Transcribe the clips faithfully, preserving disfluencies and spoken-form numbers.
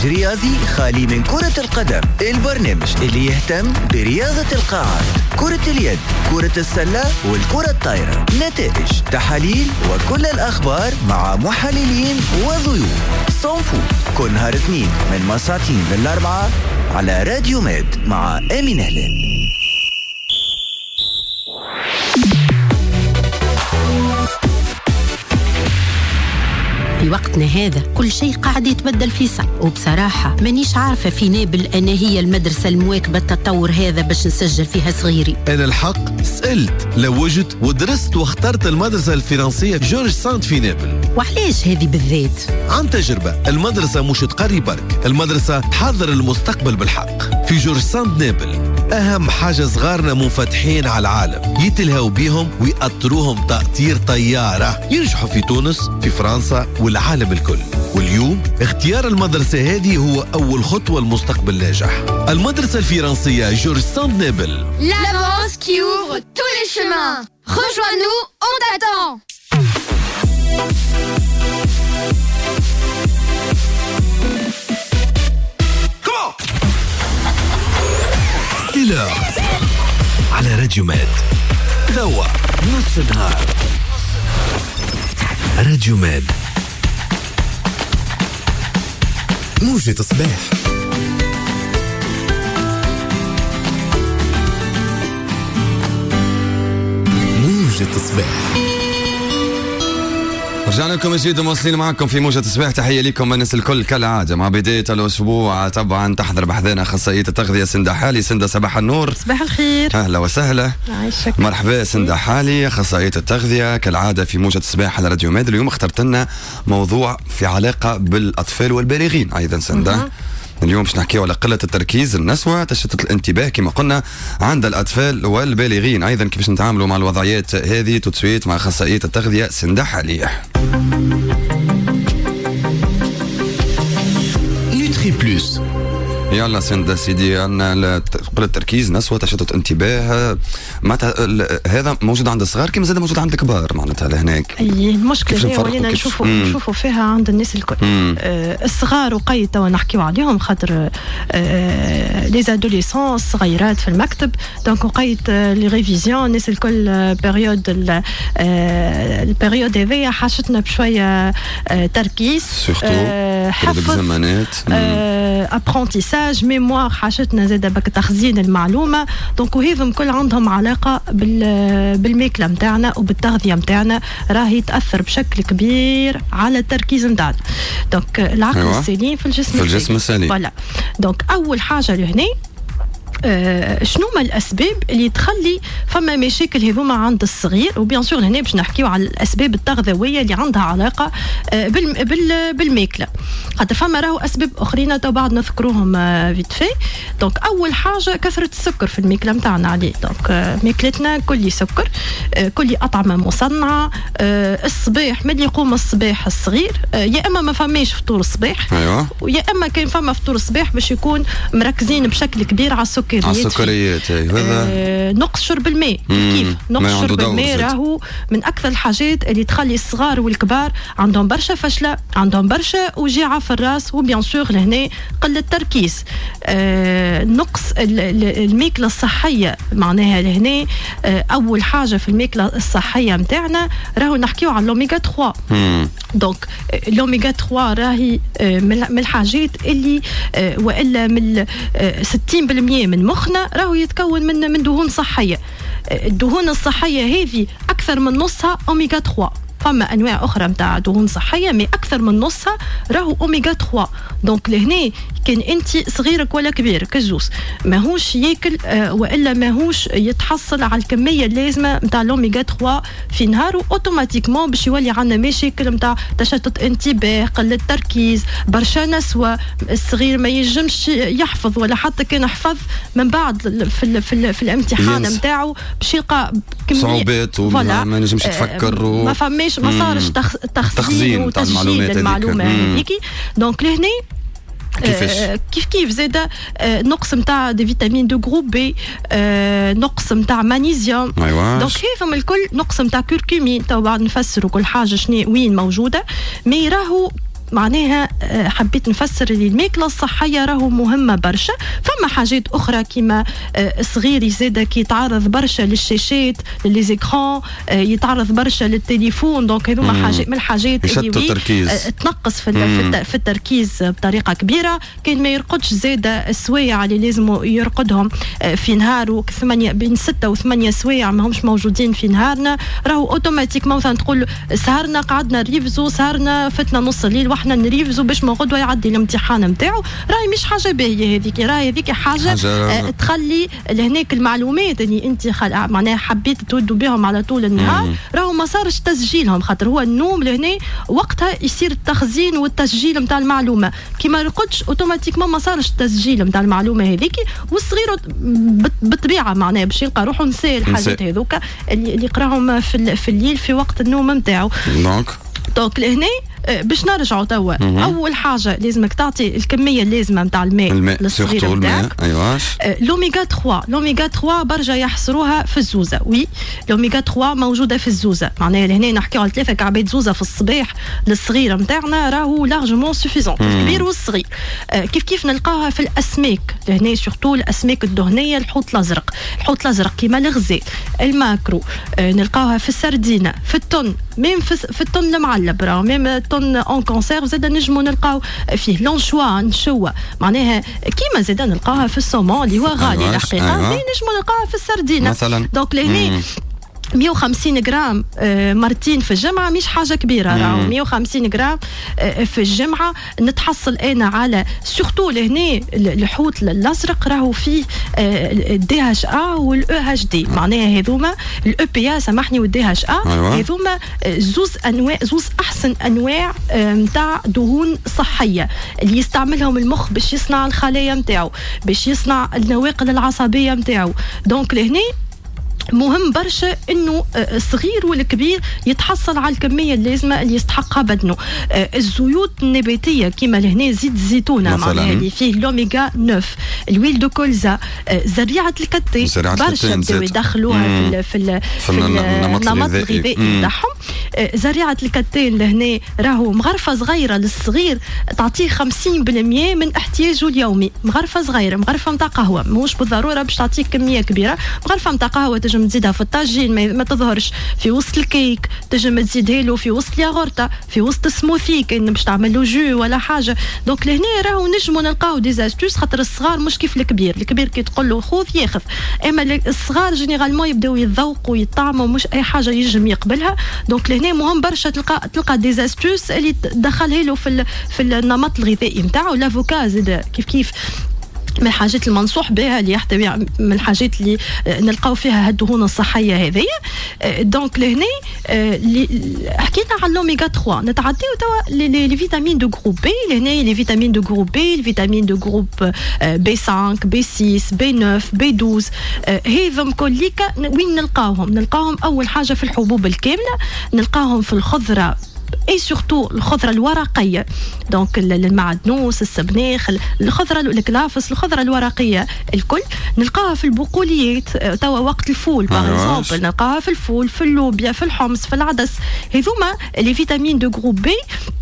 برنامج رياضي خالي من كرة القدم، البرنامج اللي يهتم برياضة القاعات، كرة اليد، كرة السلة والكرة الطايرة، نتائج، تحاليل وكل الأخبار مع محللين وضيوف. صنفو كل نهار اثنين من مساطين للأربعة على راديو ميد مع أمين هلال. في وقتنا هذا كل شيء قاعد يتبدل في سرعة، وبصراحة مانيش عارفة في نابل أنا هي المدرسة المواكبة التطور هذا باش نسجل فيها صغيري. أنا الحق سألت لوجت ودرست واخترت المدرسة الفرنسية جورج ساند في نابل. وعلاش هذه بالذات؟ عن تجربة، المدرسة مش تقري برك، المدرسة تحضر المستقبل بالحق. في جورج ساند نابل أهم حاجة صغارنا منفتحين على العالم، يتلهوا بيهم ويأطروهم تأطير طيارة، ينجحوا في تونس، في فرنسا والعالم الكل. واليوم اختيار المدرسة هذه هو أول خطوة لمستقبل ناجح. المدرسة الفرنسية جورج ساند نابل. L'avance qui ouvre tous les chemins. Rejoins-nous, on t'attend. C'est l'heure على راديو ميد. توا نص نهار راديو ميد. موجة صباح. موجة صباح. رجعنا لكم جديد ومواصلين معكم في موجة صباح. تحية لكم الناس الكل كالعادة. مع بداية الأسبوع طبعا تحضر بحثنا أخصائية التغذية سندا حالي. سندا صباح النور. صباح الخير. أهلا وسهلا. عايشك. مرحبا سندا حالي أخصائية التغذية كالعادة في موجة صباح على راديو ميد. اليوم اخترت لنا موضوع في علاقة بالأطفال والبالغين أيضا سندا. اليوم باش نحكيو على قلة التركيز، النسوة، تشتت الانتباه كما قلنا عند الأطفال والبالغين. أيضا كيفاش نتعاملوا مع الوضعيات هذه تسويت مع أخصائية التغذية سندا حالي. نوتري بلوس. يلا سندا سيدي، عندنا قلة التركيز، نسوة، تشتت انتباه، معناتها هذا موجود عند الصغار كما زاد موجود عند الكبار معناتها لهناك. اي المشكله هي ولينا نشوفوا نشوفوا فيها عند الناس الكل. آه الصغار وقيت توا نحكيو عليهم خاطر آه لي زادوليسون الصغيرات في المكتب، دونك وقيت آه لي ريفيزيون الناس الكل آه بيريود آه البيريود هذيا حاشتنا بشويه آه تركيز، سورتو آه حفظ، آه ابرونتيساج، ميموار، حاشتنا زاده بك تخزين المعلومه. دونك وهذم كل عندهم علاقه بال بالماكله نتاعنا وبالتغذيه نتاعنا، راهي تاثر بشكل كبير على التركيز نتاعنا. دونك العقل أيوة. السليم في الجسم في الجسم السليم. فوالا. دونك اول حاجه لهنا آه شنو ما الاسباب اللي تخلي فما مشاكل هذوما عند الصغير، وبيان سور هنا باش نحكيو على الاسباب التغذويه اللي عندها علاقه آه بال بال بالماكله، خاطر فما راهو اسباب اخرين تو بعد نذكروهم آه فيت في. دونك اول حاجه كثره السكر في الماكله نتاعنا عليه. دونك آه ماكلتنا كل سكر، آه كل اطعمه مصنعه، آه الصباح ملي يقوم الصباح الصغير آه يا اما ما فماش فطور الصباح، أيوة. ويا اما كان فما فطور الصباح باش يكون مركزين بشكل كبير على السكر على السكريات. آه نقص شرب الماء. كيف نقص شرب الماء راهو من اكثر الحاجات اللي تخلي الصغار والكبار عندهم برشا فشله، عندهم برشا وجيعه في الراس، وبيان سور لهنا قله تركيز. آه نقص الماكله الصحيه معناها لهنا آه اول حاجه في الماكله الصحيه نتاعنا راهو نحكيو على الاوميغا ثلاثة. دونك الاوميغا ثلاثة راهي آه من الحاجات اللي آه والا من آه ستين بالمئة من مخنا راهو يتكون من من دهون صحيه. الدهون الصحيه هذه اكثر من نصها اوميغا ثلاثة. فما انواع اخرى نتاع دهون صحيه مي اكثر من نصها راهو اوميغا ثلاثة. دونك لهنا كان انت صغيرك ولا كبيرك كجوز ماهوش ياكل آه والا ماهوش يتحصل على الكميه اللازمه نتاع الاوميغا ثلاثة في نهاره، اوتوماتيكمون باش يولي عندنا مشاكل نتاع تشتت انتباه، قله تركيز، برشا نسوه. الصغير ما ينجمش يحفظ ولا حتى كان حفظ من بعد في ال في, ال في الامتحان نتاعو باش يلقى صعوبات وما نجمش تفكر و... ما فماش ما صارش تخزين وتسجيل المعلومه هذيك. دونك لهنا آه كيف كيف زاده آه نقص نتاع دي فيتامين دو جروب بي، آه نقص نتاع مغنيسيوم. أيوة. دونك هذم الكل نقص نتاع كوركومين. تو بعد نفسروا كل حاجه شنو وين موجوده، مي راهو معناها حبيت نفسر اللي الماكله الصحيه راهو مهمه برشا. فما حاجات اخرى كيما صغير يزيد كي يتعرض برشا للشاشات للزيكران، يتعرض برشا للتليفون، دونك هذوما حاجات من الحاجات اللي تنقص في في التركيز بطريقه كبيره. كان ما يرقدش زاد السوايع اللي لازم يرقدهم في نهار ثمانية بين ستة وثمانية سوايع ما همش موجودين في نهارنا، راهو اوتوماتيك مثلا تقول سهرنا قعدنا نريفزو سهرنا فتنا نص الليل واحنا نريفزو باش ما غدوه يعدي الامتحان نتاعو، راهي مش حاجه باهيه هذيك، راهي هذيك حاجه, حاجة آه تخلي لهناك المعلومات اللي انت خل... معناها حبيت تودوا بهم على طول النهار راهو ما صارش تسجيلهم، خاطر هو النوم لهنا وقتها يصير التخزين والتسجيل نتاع المعلومه، كي ما رقدش اوتوماتيكمون ما صارش التسجيل نتاع المعلومه هذيك، والصغير بالطبيعه معناها باش يلقى روحه نسى الحاجات هذوك اللي يقراهم في, في الليل في وقت النوم نتاعو. دونك دونك لهنا باش نرجعوا توا اول حاجه لازمك تعطي الكميه اللازمه نتاع الماء للصغير نتاعك. ايواش لوميغا ثلاثة لوميغا ثلاثة برجا يحصروها في الزوزه. وي لوميغا ثلاثة موجوده في الزوزه، معناها لهنا نحكيو على ثلاثه كعبات زوزه في الصباح للصغير نتاعنا راهو لارجمون سوفيزون الكبير والصغير. كيف كيف نلقاها في الاسماك لهنا سورتو الاسماك الدهنيه، الحوت الازرق الحوت الازرق كيما الغزال الماكرو، نلقاوها في السردينه في التون ميم في, في التون المعلب راهو ميم التون اون كونسيرف زاد نجمو نلقاو فيه لونشوا نشوى، معناها كيما زاد نلقاوها في السومون اللي هو غالي الحقيقه، أيوة. نجمو نلقاوها في السردينه مثلا. دونك لهنا مية وخمسين غرام مرتين في الجمعة مش حاجة كبيرة، راهو مية وخمسين غرام في الجمعة نتحصل أنا على سورتو لهنا الحوت الأزرق راهو فيه الدي هاش أ والأو هاش دي، معناها هذوما الأو بي أ سامحني والدي هاش أ هذوما زوز أنواع زوز أحسن أنواع متاع دهون صحية اللي يستعملهم المخ باش يصنع الخلايا متاعو باش يصنع النواقل العصبية متاعو. دونك لهنا مهم برشا انه الصغير والكبير يتحصل على الكميه اللازمه اللي يستحقها بدنه. الزيوت النباتيه كما لهنا زيت الزيتونه معناها اللي فيه لوميغا تسعة، الويل دو كولزا، زريعه الكتان برشا بداو يدخلوها في في, في النمط الغذائي تاعهم. زريعه الكتان لهنا راهو مغرفه صغيره للصغير تعطيه خمسين بالمية من احتياجه اليومي، مغرفه صغيره مغرفه نتاع قهوه مش بالضروره باش تعطيك كميه كبيره، مغرفه نتاع قهوه تجم تزيدها في الطاجين ما تظهرش في وسط الكيك، تجم تزيدها له في وسط الياغورتا في وسط السموثي كان باش تعمل له جو ولا حاجه. دونك لهنا راهو نجموا نلقاو دي زاستوس، خاطر الصغار مش كيف الكبير، الكبير كي تقول له خذ ياخذ، اما الصغار جينيرالمون يبداو يتذوقوا يطعموا مش اي حاجه يجم يقبلها. دونك لهنا مهم برشا تلقى تلقى دي زاستوس اللي تدخلها له في في النمط الغذائي نتاعو. لافوكا زاد كيف كيف من الحاجات المنصوح بها اللي يحتوي من الحاجات اللي نلقاو فيها الدهون الصحيه هذيا. دونك لهنا حكينا على لوميغا ثلاثة، نتعديو توا لي فيتامين دو جروب بي. لهنا لي فيتامين دو جروب بي الفيتامين دو جروب بي خمسة بي ستة بي تسعة بي اثنا عشر، هذم كليكا وين نلقاوهم؟ نلقاوهم اول حاجه في الحبوب الكامله، نلقاوهم في الخضره اي سورتو الخضره الورقيه، دونك المعدنوس السبناخ الخضره الكلافس الخضره الورقيه الكل نلقاها في البقوليات. توا وقت الفول باغ اكزومبل نلقاها في الفول في اللوبيا في الحمص في العدس، هذوما لي فيتامين دو جروب بي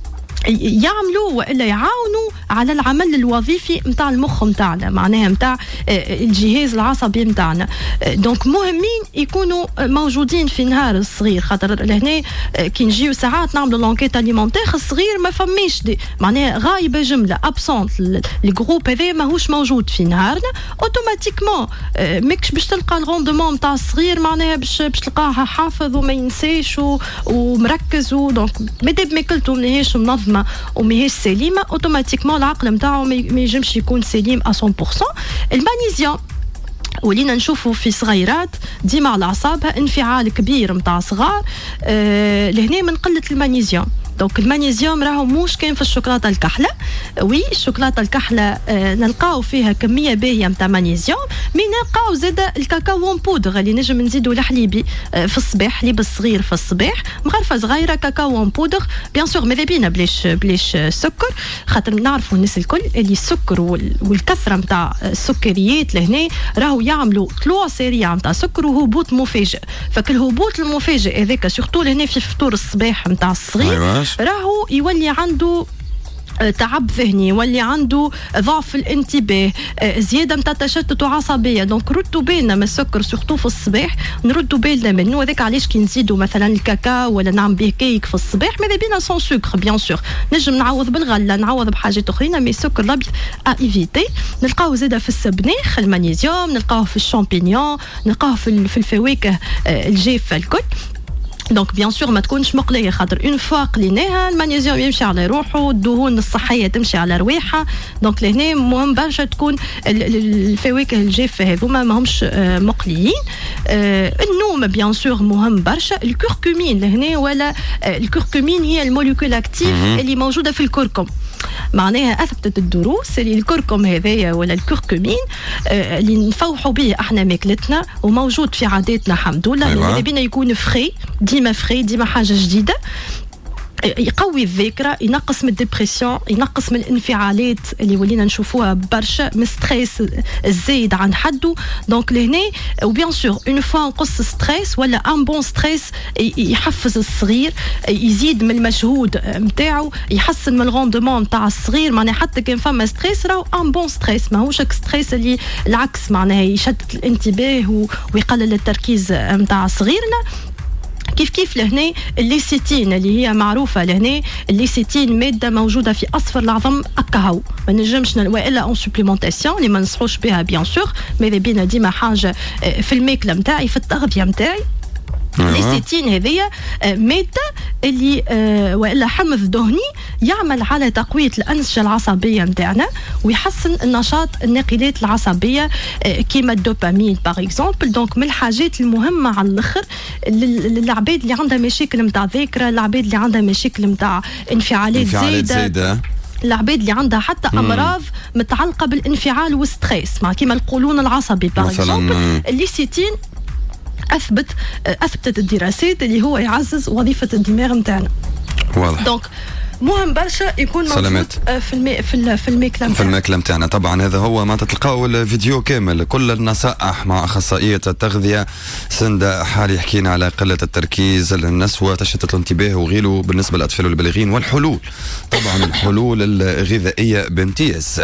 يعملوا والا يعاونوا على العمل الوظيفي نتاع المخ نتاعنا، معناها نتاع الجهاز العصبي نتاعنا. دونك مهمين يكونوا موجودين في نهار الصغير، خاطر لهنا كي نجيو ساعات نعملوا لونكيت اليمونتير الصغير ما فماش دي معناها غايبه جمله ابسونت، الجروب هذا ماهوش موجود في نهارنا، اوتوماتيكمون ماكش باش تلقى الروندمون نتاع الصغير معناها باش باش تلقاه حافظ وما ينساش ومركز. دونك مادام ماكلته ماهيش منظمه وماهيش سليمه اوتوماتيكمون العقل نتاعو ما ينجمش يكون سليم مية بالمية. المغنيسيوم ولينا نشوفوا في صغيرات ديما على اعصابها انفعال كبير نتاع صغار آه لهنا من قله المغنيسيوم. دونك المغنيسيوم راهو موش كان في الشوكولاته الكحله، وي الشوكولاته الكحله آه نلقاو فيها كميه باهيه نتاع مغنيسيوم، مي نلقاو زاد الكاكاو بودر اللي نجم نزيدوا الحليبي آه في الصباح، حليب الصغير في الصباح مغرفه صغيره كاكاو بودر بيان سور ماذا بينا بلاش بلاش سكر، خاطر نعرفوا الناس الكل اللي السكر والكثره نتاع السكريات لهنا راهو يعملوا طلوع سريع نتاع سكر وهبوط مفاجئ. فالهبوط المفاجئ هذاك سورتو لهنا في فطور الصباح نتاع الصغير راهو يولي عنده تعب ذهني واللي عنده ضعف الانتباه زياده نتاع تشتت وعصبيه دونك ردوا بالنا من السكر سورتو في الصباح نردوا بالنا منه هذاك علاش كي نزيدوا مثلا الكاكاو ولا نعمل به كيك في الصباح ماذا بينا سون سكر بيان سور نجم نعوض بالغله نعوض بحاجات اخرين مي السكر الابيض ا ايفيتي نلقاوه زاده في السبناخ المغنيسيوم نلقاوه في الشامبينيون نلقاوه في الفواكه الجافه الكل دونك بيان سور ما تكونش مقليه خاطر اون فوا قليناها المغنيسيوم يمشي على روحه الدهون الصحيه تمشي على رواحها دونك لهنا مهم برشا تكون الفواكه الجافه هذوما ماهمش مقليين النوم بيان سور مهم برشا الكركمين لهنا ولا الكركمين هي الموليكول اكتيف اللي موجوده في الكركم معناها اثبتت الدروس اللي الكركم هذايا ولا الكركمين آه اللي نفوحوا به احنا ماكلتنا وموجود في عاداتنا الحمد لله أيوة. اللي بينا يكون فري ديما فري ديما حاجه جديده يقوي الذاكره ينقص من الديبرسيون ينقص من الانفعالات اللي ولينا نشوفوها برشا من ستريس الزايد عن حده دونك لهنا وبيان سور اون فوا نقص ستريس ولا ان بون ستريس يحفز الصغير يزيد من المجهود نتاعو يحسن من الروندمون نتاع الصغير معناها حتى كان فما ستريس راهو ان بون ستريس ماهوش ستريس اللي العكس معناها يشتت الانتباه ويقلل التركيز نتاع صغيرنا كيف كيف لهنا الليسيتين اللي هي معروفة لهنا الليسيتين مادة موجودة في أصفر العظم أكهو ما نجمش والا اون سوبليمونتاسيون اللي ما نصحوش بها بيان سور ماذا بينا ديما حاجة في الماكلة متاعي في التغذية متاعي الليسيتين هذية مادة اللي والا حمض دهني يعمل على تقوية الأنسجة العصبية متاعنا ويحسن النشاط الناقلات العصبية كيما الدوبامين باغ اكزومبل دونك من الحاجات المهمة على الآخر للعباد اللي عندها مشاكل متاع ذاكرة العباد اللي عندها مشاكل متاع انفعالات زايدة, زايدة. العباد اللي عندها حتى مم. امراض متعلقة بالانفعال والستريس مع كيما القولون العصبي باغ اكزومبل الليسيتين اثبت اثبتت الدراسات اللي هو يعزز وظيفه الدماغ نتاعنا واضح دونك مهم برشا يكون موجود في المي في في الماكله في الماكله نتاعنا طبعا هذا هو ما تلقاو الفيديو كامل كل النصائح مع اخصائيه التغذيه سندة حالي حكينا على قله التركيز النسوه تشتت الانتباه وغيره بالنسبه للاطفال والبالغين والحلول طبعا الحلول الغذائيه بامتياز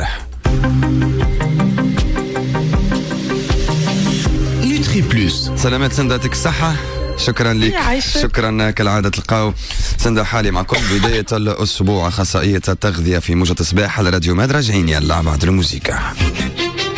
بلوس سلامات سندة يعطيك الصحة شكرا لك شكرا كالعادة تلقاو سندة حالي معكم بداية الأسبوع أخصائية التغذية في موجة صباح على راديو ماد راجعين يلا بعد الموسيقى